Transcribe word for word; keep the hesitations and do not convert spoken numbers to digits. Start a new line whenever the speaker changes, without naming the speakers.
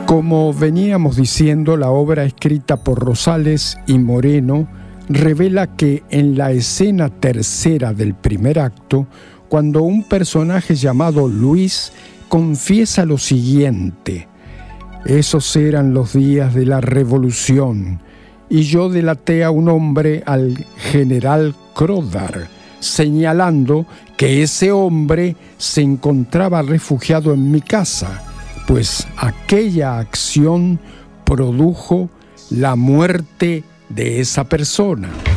Como veníamos diciendo, la obra escrita por Rosales y Moreno revela que en la escena tercera del primer acto, cuando un personaje llamado Luis confiesa lo siguiente: esos eran los días de la revolución, y yo delaté a un hombre, al general Crodar, señalando que ese hombre se encontraba refugiado en mi casa, pues aquella acción produjo la muerte de esa persona.